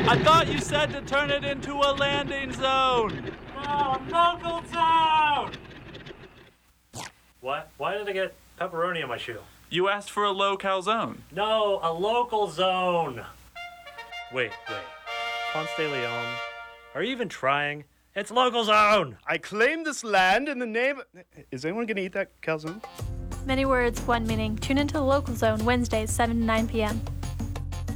I thought you said to turn it into a landing zone. No, local zone! What? Why did I get pepperoni on my shoe? You asked for a low-cal zone. No, a local zone. Wait. Ponce de Leon. Are you even trying? It's local zone! I claim this land in the name... Is anyone going to eat that calzone? Many words, one meaning. Tune into the Local Zone Wednesdays, 7 to 9 p.m.